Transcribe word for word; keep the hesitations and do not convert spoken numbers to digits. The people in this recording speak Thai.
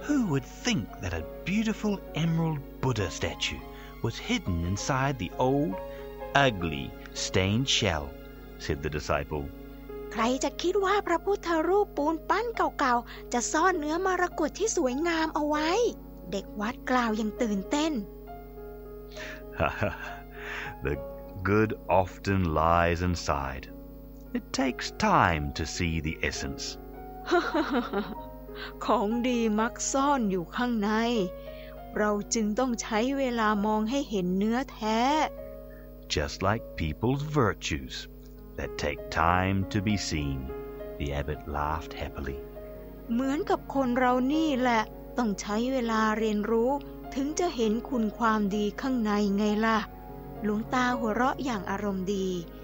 Who would think that a beautiful emerald Buddha statue was hidden inside the old, ugly, stained shell, said the disciple. ใครจะคิดว่าพระพุทธรูปปูนปั้นเก่าๆจะซ่อนเนื้อมรกตที่สวยงามเอาไว้เด็กวัดกล่าวอย่างตื่นเต้น The good often lies inside. It takes time to see the essence. ของดีมักซ่อนอยู่ข้างในเราจึงต้องใช้เวลามองให้เห็นเนื้อแท้ Just like people's virtues that take time to be seen, the abbot laughed happily. เหมือนกับคนเรานี่แหละต้องใช้เวลาเรียนรู้ถึงจะเห็นคุณความดีข้างในไงล่ะหลวงตาหัวเราะอย่างอารมณ์ดี